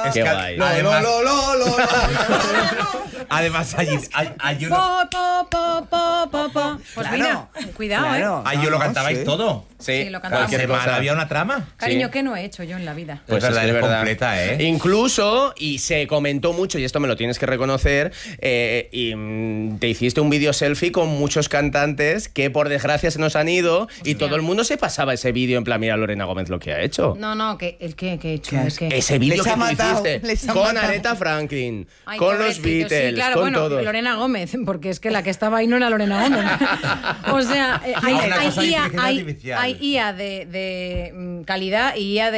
Qué guay. Además, allí Pues mira, cuidado, ahí yo lo cantabais todo. Sí, lo cantaba. Cada semana había una trama. Cariño, ¿qué no he hecho yo en la vida? Pues es verdad, que es es verdad. completa, ¿eh? Incluso, y se comentó mucho, y esto me lo tienes que reconocer, te hiciste un vídeo selfie con muchos cantantes que por desgracia se nos han ido y todo el mundo se pasaba ese vídeo en plan, mira Lorena Gómez lo que ha hecho. No, que el que he hecho. Ese vídeo Les que ha tú matado, hiciste les ha con matado. Aretha Franklin, Ay, con los pobrecito, Beatles, sí, claro, con bueno, todos. Lorena Gómez, porque es que la que estaba ahí no era Lorena Gómez. O sea, una cosa de inteligencia artificial. hay IA de calidad y IA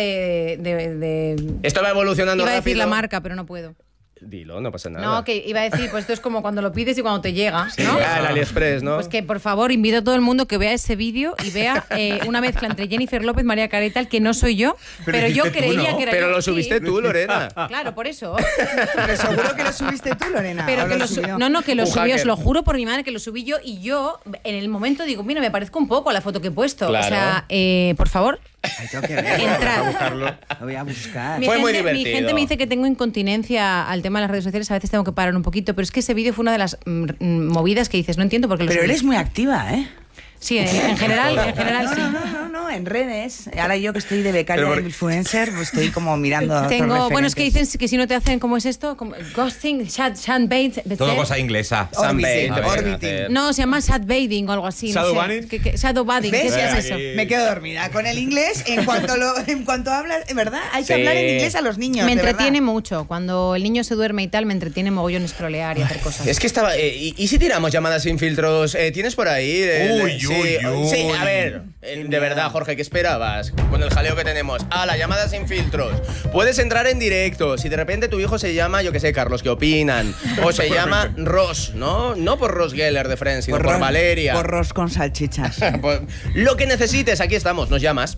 de Esto va evolucionando iba a rápido. decir la marca, pero no puedo. Dilo, no pasa nada. No, que iba a decir, pues esto es como cuando lo pides y cuando te llega, ¿no? El AliExpress, ¿no? Pues que por favor invito a todo el mundo que vea ese vídeo y vea una mezcla entre Jennifer López, María Carey, tal, que no soy yo, pero yo hiciste tú, creía ¿no? que era Pero yo. lo Sí. subiste tú, Lorena. Claro, por eso. Pero seguro que lo subiste tú, Lorena. Pero ¿O que lo lo subió? no, que lo Un subí, hacker. os lo juro por mi madre que lo subí yo y yo en el momento digo, mira, me parezco un poco a la foto que he puesto. Claro. O sea, por favor, Ay, tengo que ver. entrad. Lo voy a buscar. Fue muy Mi divertido. gente me dice que tengo incontinencia al tema de las redes sociales, a veces tengo que parar un poquito, pero es que ese vídeo fue una de las movidas que dices, no entiendo por qué lo Pero subí. eres muy activa, ¿eh? Sí, en general sí. No, en redes. Ahora yo que estoy de becaria de influencer, pues estoy como mirando a otros Tengo, bueno, es que referentes. dicen que si no te hacen, ¿cómo es esto? Como ghosting, chatbait. Todo cosa inglesa. Sunbait, te Orbiting. pueden hacer. No, se llama chatbaiting o algo así. Shadow no sé. banning. Shadowbanning, ¿qué ¿Ves? es eso? Me quedo dormida. Con el inglés, en cuanto hablas, ¿verdad? Hay que Sí. hablar en inglés a los niños. Me de entretiene verdad. mucho. Cuando el niño se duerme y tal, me entretiene mogollón scrollear y hacer cosas. Es que estaba... ¿y si tiramos llamadas sin filtros? ¿Tienes por ahí? Uy, sí, uy, uy. Sí, a ver, de verdad, Jorge, ¿qué esperabas? Con el jaleo que tenemos. La llamada sin filtros. Puedes entrar en directo. Si de repente tu hijo se llama, yo qué sé, Carlos, ¿qué opinan? O se llama Ross, ¿no? No por Ross Geller de Friends, sino por Ros- Valeria. Porros con salchichas. Pues, lo que necesites, aquí estamos, nos llamas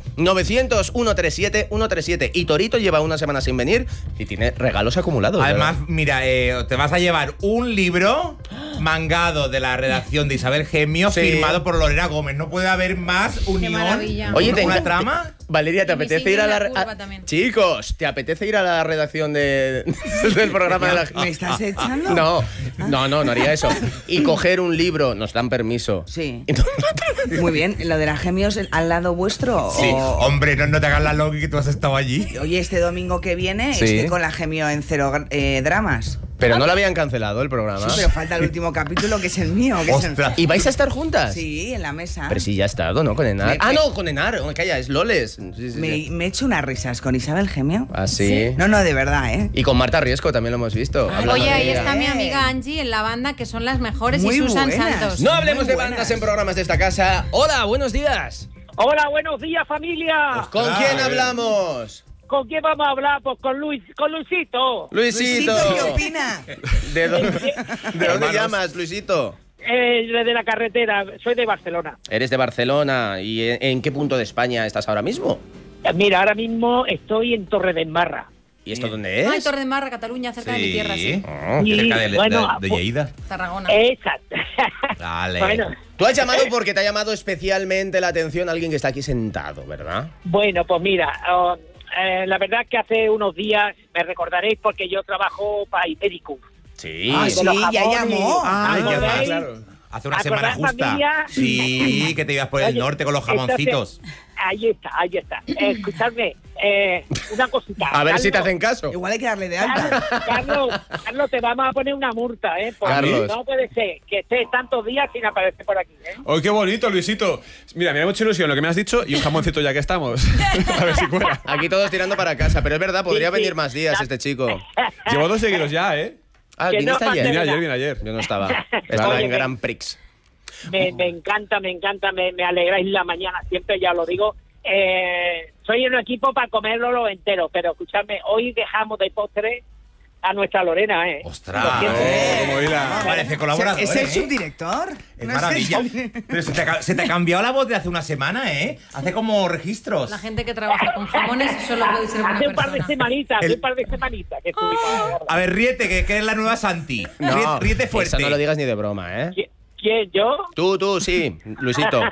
900-137-137 y Torito lleva una semana sin venir y tiene regalos acumulados. Además, ¿verdad? mira, te vas a llevar un libro mangado de la redacción de Isabel Gemio, Sí. firmado por Lorena Gómez. No puede haber más unión. maravilla. Oye, ¿una trama? Valeria, ¿te Y mi apetece ir a la señora curva también. Chicos, ¿te apetece ir a la redacción del programa de la ¿Me estás echando? No haría eso. Y coger un libro, nos dan permiso. Sí. Muy bien. ¿Lo de las gemios al lado vuestro? Sí. o- Hombre, no te hagas la loca que tú has estado allí. Oye, este domingo que viene Sí. estoy con la gemio en Cero Dramas. Pero no lo habían cancelado el programa. Sí, pero falta el último capítulo que es el mío. Que es el- Ostras. ¿Y vais a estar juntas? Sí, en la mesa. Pero sí ya ha estado, ¿no? Con Enar. No, con Enar. Oh, calla, es Loles. Sí. Me he hecho unas risas con Isabel Gemio. Ah, sí. No, de verdad, ¿eh? Y con Marta Riesco también lo hemos visto. hablando Oye, de ahí ella. está mi amiga Angie en la banda, que son las mejores, Muy y Susan buenas. Santos. No hablemos Muy de buenas. bandas en programas de esta casa. Hola, buenos días. Hola, buenos días, familia. ¿Con quién hablamos? ¿Con quién vamos a hablar? Pues con Luisito. Luisito. ¿Qué opina? ¿De dónde llamas, Luisito? De la carretera, soy de Barcelona. Eres de Barcelona. ¿Y en qué punto de España estás ahora mismo? Mira, ahora mismo estoy en Torredembarra. ¿Y esto dónde es? Ay, Torre de Marra, Cataluña, cerca de mi tierra, sí. Oh, Sí, cerca de bueno, Lleida. Tarragona. Exacto. Dale. Bueno, Tú has llamado porque te ha llamado especialmente la atención alguien que está aquí sentado, ¿verdad? bueno, pues mira, la verdad es que hace unos días me recordaréis porque yo trabajo para Ibericus. Sí. Ah, de sí, los ya jamones. llamó. Ay, ya ¿Acordáis? claro. Hace una ¿Acordáis, semana justa. familia? Sí, que te ibas por el Oye, norte con los jamoncitos. entonces, ahí está. Escuchadme, una cosita. A ver si te Carlos, hacen caso. Igual hay que darle de alta. Carlos, te vamos a poner una multa, ¿eh? Porque Carlos. no puede ser que estés tantos días sin aparecer por aquí, ¿eh? ¡Ay, qué bonito, Luisito! Mira, me da mucha ilusión lo que me has dicho y un jamoncito ya que estamos. A ver si cuela. Aquí todos tirando para casa, pero es verdad, podría Sí, sí. venir más días este chico. Llevo 2 seguidos ya, ¿eh? Ah, Que ¿viniste no, ayer? Vine ayer. Yo no estaba. Estaba Oye, en Grand Prix. Me encanta, me alegráis la mañana, siempre ya lo digo. Soy un equipo para comerlo entero, pero escuchadme, hoy dejamos de postre a nuestra Lorena, ¿eh? ¡Ostras! Lo siento. Como hila. Parece colaborador, ¿Es el ¿eh? subdirector? Es No maravilla. el- Pero se te ha cambiado la voz de hace una semana, ¿eh? Hace como registros. La gente que trabaja con jamones solo puede ser buena Hace un par de persona. semanitas, El- que estuvimos. A ver, ríete, que eres la nueva Santi. No, Ríete fuerte. eso no lo digas ni de broma, ¿eh? ¿Quién, yo? Tú, sí, Luisito.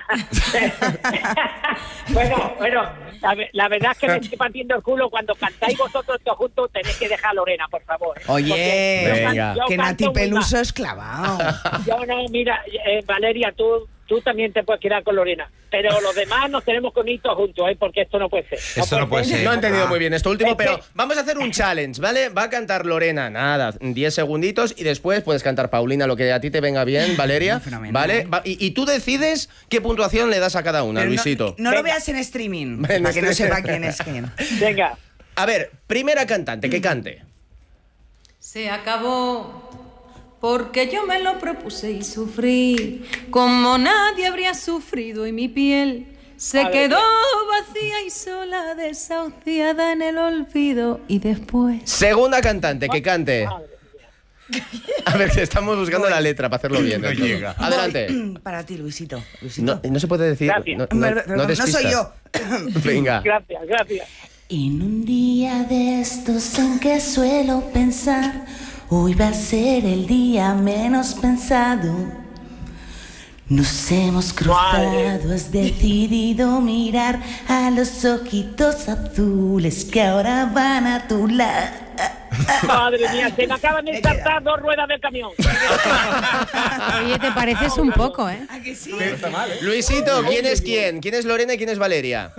Bueno, la verdad es que me estoy partiendo el culo. Cuando cantáis vosotros todos juntos, tenéis que dejar a Lorena, por favor. Oye, Porque yo venga. yo que canto Nati muy Peluso mal. es clavado. Yo no, mira, Valeria, tú también te puedes quedar con Lorena. Pero los demás nos tenemos que unir todos juntos, porque esto no puede ser. Eso no puede ser. No he entendido muy bien esto último, Es que- pero vamos a hacer un challenge, ¿vale? Va a cantar Lorena, nada, 10 segunditos y después puedes cantar Paulina, lo que a ti te venga bien, Valeria, Fenomenal. ¿vale? Y tú decides qué puntuación le das a cada una, Pero Luisito. no lo veas en streaming, En para que no streaming. sepa quién es quién. Venga. A ver, primera cantante, que cante. Se acabó porque yo me lo propuse y sufrí como nadie habría sufrido y mi piel se Madre quedó mía. vacía y sola, desahuciada en el olvido y después... Segunda cantante, que cante. Madre mía. A ver, que estamos buscando la letra para hacerlo bien. No esto. llega. Adelante. Para ti, Luisito. No se puede decir. Gracias. No Perdón, no des soy pistas. yo. Venga. Gracias. En un día de estos en que suelo pensar, hoy va a ser el día menos pensado. Nos hemos cruzado, has decidido mirar a los ojitos azules que ahora van a tu lado. Madre mía, se me acaban de ensartar 2 ruedas del camión. Oye, te pareces un poco, ¿eh? ¿A que sí? Luisito, ¿quién es quién? ¿Quién es Lorena y quién es Valeria?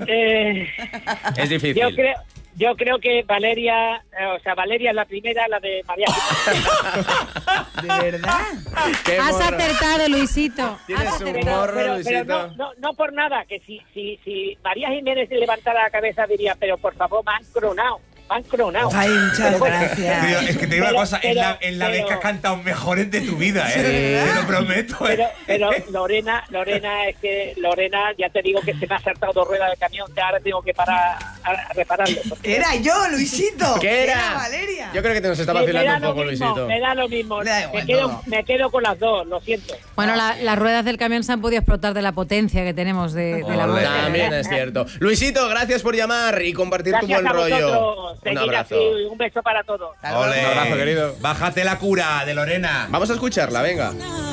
Es difícil. Yo creo que Valeria, Valeria es la primera, la de María Jiménez. ¿De verdad? Qué Has morro. acertado, Luisito. Tienes Has un acertado. morro, pero Luisito. no por nada, que si María Jiménez levantara la cabeza diría, pero por favor, me han cronado. Ay, muchas Pero bueno, gracias. Tío, es que te digo una Pero- cosa, es la vez que has cantado mejores de tu vida, ¿eh? Te lo prometo, ¿eh? Pero Lorena, es que Lorena, ya te digo que se me ha saltado 2 ruedas de camión, que ahora tengo que parar a repararlo. porque- Era yo, Luisito. ¿Qué era? Valeria. Yo creo que te nos está Sí, me vacilando da un lo poco, mismo, Luisito. me da lo mismo. Me da igual Me todo. quedo con las dos, lo siento. Bueno, las ruedas del camión se han podido explotar de la potencia que tenemos de la voz. También es cierto. Luisito, gracias por llamar y compartir tu Gracias buen a rollo. vosotros. Un Seguid abrazo. así, un beso para todos. Ole. Un abrazo, querido. Bájate la cura de Lorena. Vamos a escucharla, venga. Una